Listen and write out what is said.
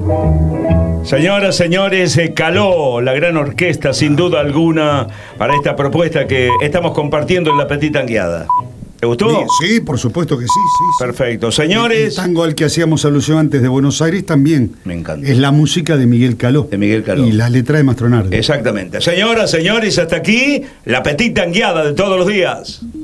Señoras, señores, Caló, la gran orquesta, sin duda alguna, para esta propuesta que estamos compartiendo en La Petita Anguiada. ¿Te gustó? Sí, por supuesto que sí. Perfecto. Señores... El tango al que hacíamos alusión antes de Buenos Aires también. Me encanta. Es la música de Miguel Caló. De Miguel Caló. Y la letra de Mastronardi. Exactamente. Señoras, señores, hasta aquí La Petita Anguiada de todos los días.